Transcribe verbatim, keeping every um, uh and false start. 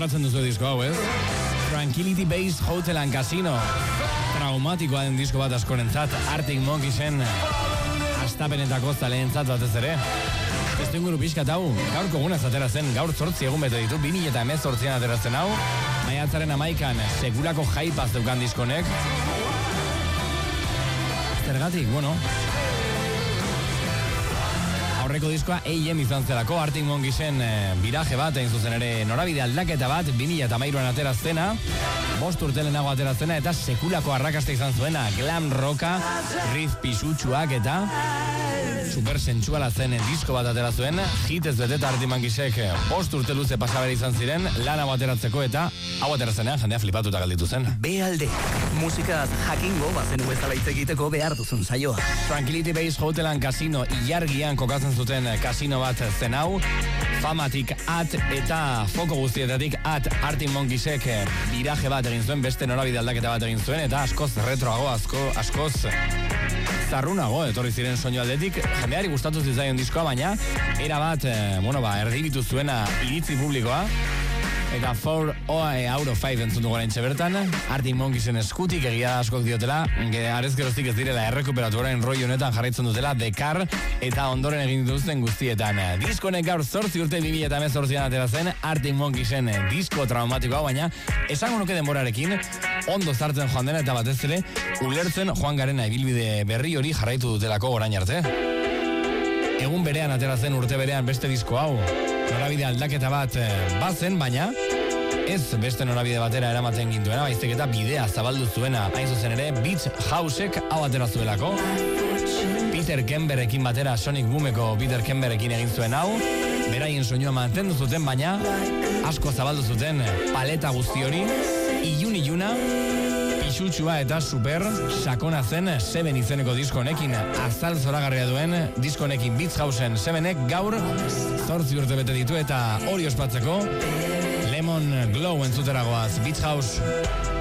gogoratzen duzu disko hau, ez? Tranquility Base Hotel and Casino. Traumatikoa den disko bat askorentzat, Arctic Monkeysen astapenetako zaleentzat batez ere. Testu inguru pixkat hau, gaurko egunaz atera zen, gaur zortzi egun bete ditu, bi mila eta hemezortzian atera zen hau, maiatzaren amaikan, sekulako jaipaz deukan diskonek. Zergatik, bueno... Aurreko diskoa A M izan zelako, Arctic Monkeysen e, biraje bat, egin zuzen ere norabide aldaketa bat, bi mila eta hamairuan atera zena, bost urte lehenago atera zena, eta sekulako arrakasta izan zuena, glam rocka, riff pisutsuak eta super sensuala zen disko bat atera zuen, hitez beteta Arctic Monkeysek bost urte luze pasabera izan ziren, lan hau ateratzeko eta hau aterazenean jendea flipatuta galditu zen. B alde, musikaz jakingo bazen bezala hitz egiteko behar duzun saioa. Tranquility Base Hotel and Casino ilargian kokatzen zuten kasino bat zen hau, famatik at eta foko guztietatik at Arctic Monkeysek biraje bat egin zuen, beste norabide aldaketa bat egin zuen, eta askoz retroago, asko, askoz zarrunago etorri ziren soinu aldetik, jendeari gustatu zitzaion diskoa, baina era bat, eh, bueno ba, erdibitu zuena iritzi publikoa, eta four out of five entzundu gara intxe bertan, Arctic Monkeysen eskutik egia askok diotela, arezkeroztik ez direla errekuperatu orain roi honetan jarraitzen dutela, Dekar, eta ondoren egin dituzten guztietan. Diskonek gaur zortzi urte bi mila eta hemezortzian atera zen, Arctic Monkeysen disko traumatikoa, baina esango nuke denborarekin, ondo zartzen joan dena eta batez ere, ulertzen joan garena ibilbide berri hori jarraitu dutelako orain arte. Egun berean atera zen urte berean beste disko hau, norabide aldaketa bat bazen, baina ez beste norabide batera eramaten gintuena, baizik eta bidea zabaldu zuena, hain zuzen ere, Beach Housek hau atera zuelako. Peter Kemberekin batera, Sonic Boomeko Peter Kemberekin egin zuen hau, beraien soinua mantendu zuten, baina asko zabaldu zuten paleta guzti hori, ilun iluna, pixutsua eta super sakona zen Seven izeneko disko honekin, azal zoragarria duen disko honekin Beach Houseen Sevenek gaur zortzi urte bete ditu, eta hori ospatzeko Lemon Glow entzuteragoaz, Beach House.